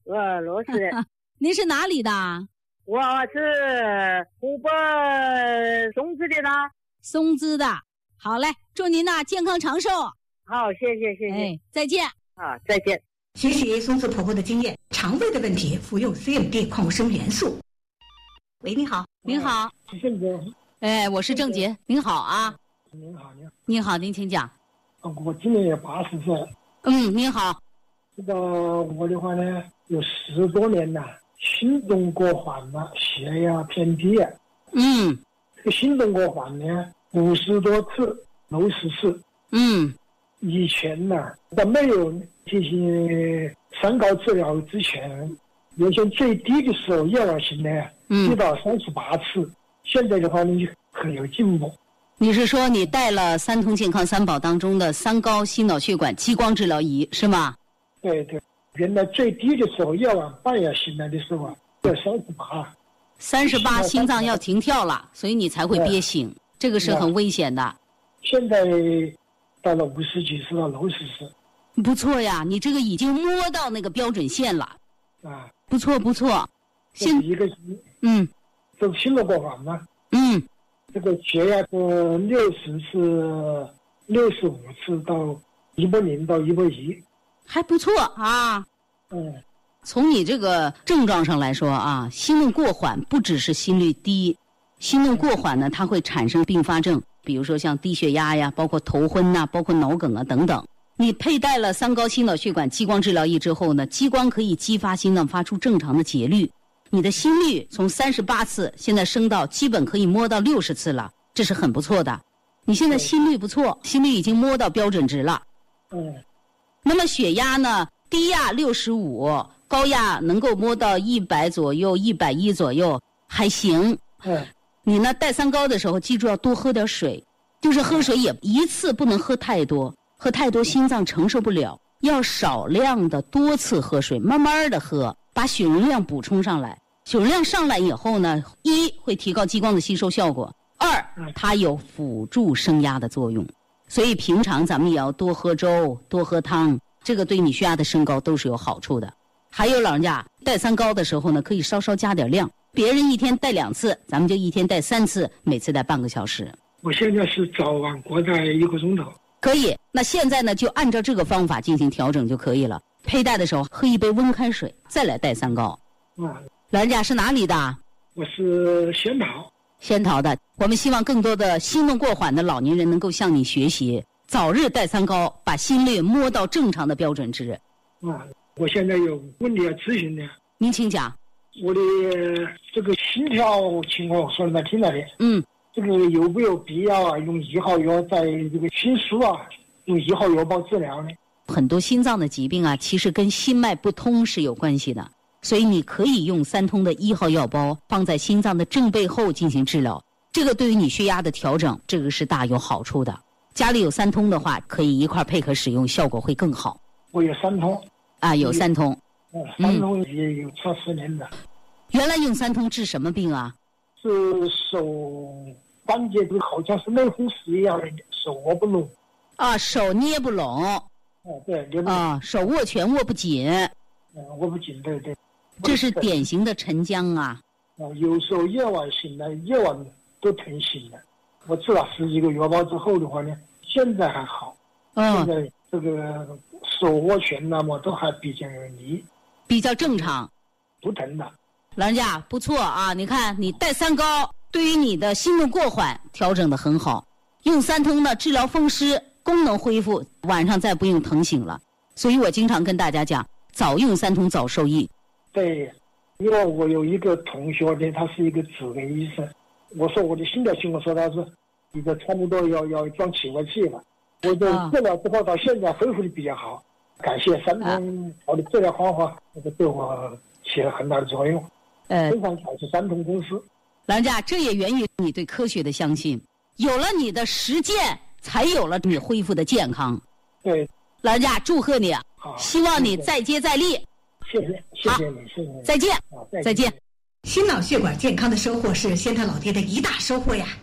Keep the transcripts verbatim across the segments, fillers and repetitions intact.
我罗市人。 您是哪里的？ 我是湖北松滋的呢。 松滋的。好嘞，祝您呢健康长寿。 好，谢谢谢谢。 哎，再见。 啊，再见。 学习松滋婆婆的经验，肠胃的问题服用 C M D 矿物生元素。喂，您好。 您好。 郑姐。 哎，我是郑杰。您好啊。 您好，您好。 您好，您请讲。 我今年也八十岁。 嗯，您好。 这个我的话呢，有十多年了，心动过缓了，血压偏低。 嗯。 这个心动过缓呢，五十多次，六十次。 嗯。 以前呢，在没有进行三高治疗之前，原先最低的时候夜晚型呢，低到三十八次。现在的话呢，很有进步。 你是说你带了三通健康三宝当中的三高心脑血管激光治疗仪是吗？ 对对，原来最低的时候夜晚半夜醒来的时候啊，要三十八。 三十八心脏要停跳了，所以你才会憋醒，这个是很危险的。 现在到了五十几次到六十次。 不错呀，你这个已经摸到那个标准线了。 啊， 不错不错。 现一个嗯， 这个心脑过缓嘛。 嗯。 这个血压是六十次，六十五次到一百零到一百一， 还不错啊。 嗯， 从你这个症状上来说啊，心动过缓不只是心率低，心动过缓呢，它会产生并发症，比如说像低血压呀，包括头昏呐、啊，包括脑梗啊等等。你佩戴了三高心脑血管激光治疗仪之后呢，激光可以激发心脏发出正常的节律。你的心率从三十八次现在升到基本可以摸到六十次了，这是很不错的。你现在心率不错，心率已经摸到标准值了。 嗯。 那么血压呢？低压六十五，高压能够摸到一百左右，一百一左右，还行。 嗯。 你呢带三高的时候，记住要多喝点水，就是喝水也一次不能喝太多，喝太多心脏承受不了，要少量的多次喝水，慢慢的喝。把血容量补充上来，血容量上来以后呢，一会提高激光的吸收效果，二它有辅助升压的作用，所以平常咱们也要多喝粥，多喝汤，这个对你血压的升高都是有好处的。还有老人家带三高的时候呢，可以稍稍加点量，别人一天带两次，咱们就一天带三次，每次带半个小时。 我现在是早晚各带一个钟头。 可以，那现在呢就按照这个方法进行调整就可以了。佩戴的时候喝一杯温开水，再来带三高。 啊， 老人家是哪里的？ 我是仙桃。 仙桃的。我们希望更多的心动过缓的老年人能够向你学习，早日带三高，把心率摸到正常的标准值。 啊，我现在有问题要咨询的。 您请讲。 我的这个心跳情况说的蛮听了的。 嗯。 这个有没有必要啊？用一号药在这个心输啊，用一号药包治疗呢？ 很多心脏的疾病啊，其实跟心脉不通是有关系的，所以你可以用三通的一号药包放在心脏的正背后进行治疗，这个对于你血压的调整，这个是大有好处的。家里有三通的话，可以一块配合使用，效果会更好。 我有三通啊，有三通。 嗯，三通也有超十年的。 原来用三通治什么病啊？ 是手关节，好像是类风湿一样的，手握不拢。 啊，手捏不拢。 哦，对， 啊，手握拳握不紧， 嗯，握不紧，对对， 这是典型的沉僵啊。 啊，有时候夜晚醒来，夜晚都疼醒了。我吃了十几个药包之后的话呢，现在还好。 嗯， 现在这个手握拳那么都还比较离， 比较正常， 不疼了。 老人家不错啊，你看你带三高，对于你的心动过缓调整的很好，用三通呢治疗风湿。功能恢复，晚上再不用疼醒了，所以我经常跟大家讲，早用三通早受益。 对，因为我有一个同学呢，他是一个指挥医生，我说我的心跳情况，说他是一个差不多要要装起搏器了，我的治疗之后到现在恢复的比较好，感谢三通好的治疗方法，这个对我起了很大的作用。 呃， 非常感谢三通公司。 老人家，这也源于你对科学的相信，有了你的实践。才有了你恢复的健康。 对， 老人家祝贺你，希望你再接再厉。 谢谢，谢谢你，谢谢你。 再见，再见。 心脑血管健康的收获是仙桃老爹的一大收获呀。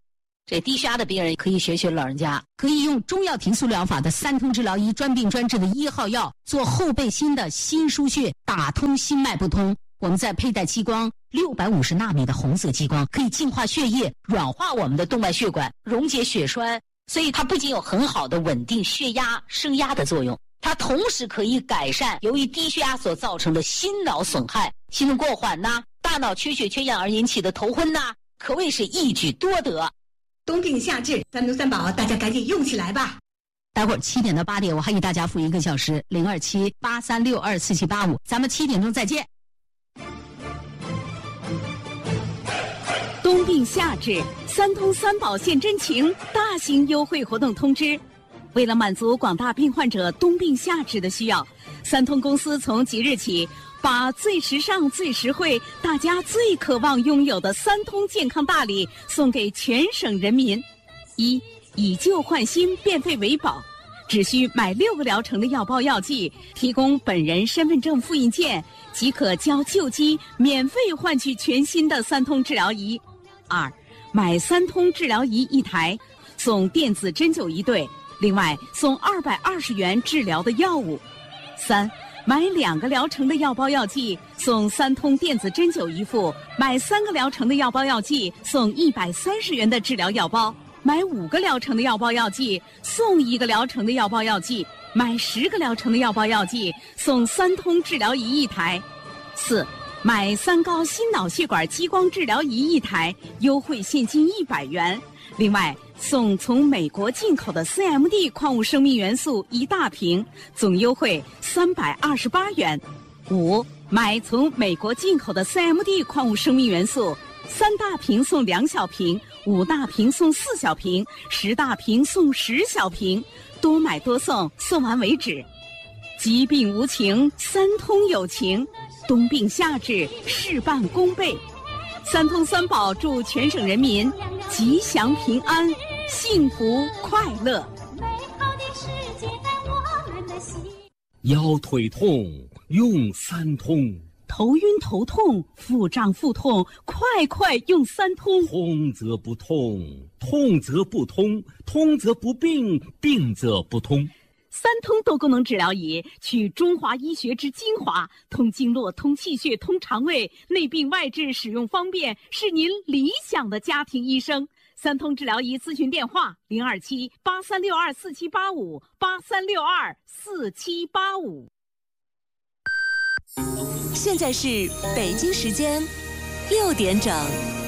这低血压的病人可以学学老人家，可以用中药停素疗法的三通治疗仪专病专治的一号药做后背心的心输血，打通心脉不通。我们再佩戴激光六百五十纳米的红色激光，可以净化血液，软化我们的动脉血管，溶解血栓。所以它不仅有很好的稳定血压、升压的作用，它同时可以改善由于低血压所造成的心脑损害、心动过缓呐、大脑缺血缺氧而引起的头昏呐，可谓是一举多得。 冬病夏治，三通三宝，大家赶紧用起来吧。 待会儿七点到八点，我还给大家付一个小时，零二七八三六二四七八五，咱们七点钟再见。 冬病夏治，三通三宝现真情，大型优惠活动通知。为了满足广大病患者冬病夏治的需要，三通公司从即日起，把最时尚、最实惠、大家最渴望拥有的三通健康大礼送给全省人民。一、以旧换新，变废为宝，只需买六个疗程的药包药剂，提供本人身份证复印件，即可交旧机免费换取全新的三通治疗仪。二、买三通治疗仪一台，送电子针灸一对，另外送二百二十元治疗的药物。三、买两个疗程的药包药剂，送三通电子针灸一副；买三个疗程的药包药剂，送一百三十元的治疗药包；买五个疗程的药包药剂，送一个疗程的药包药剂；买十个疗程的药包药剂，送三通治疗仪一台。四、买三高心脑血管激光治疗仪一台，优惠现金一百元。另外送从美国进口的 C M D 矿物生命元素一大瓶，总优惠三百二十八元。五、买从美国进口的 C M D 矿物生命元素，三大瓶送两小瓶，五大瓶送四小瓶，十大瓶送十小瓶，多买多送，送完为止。疾病无情，三通有情，冬病夏治，事半功倍。三通三宝祝全省人民吉祥平安，幸福快乐。 美好的世界在我们的心。 腰腿痛用三通， 头晕头痛、腹胀腹痛，快快用三通。 通则不痛，痛则不通，通则不病，病则不通。 三通多功能治疗仪，取中华医学之精华，通经络、通气血、通肠胃，内病外治，使用方便，是您理想的家庭医生。三通治疗仪咨询电话：零二七八三六二四七八五八三六二四七八五。 现在是北京时间六点整。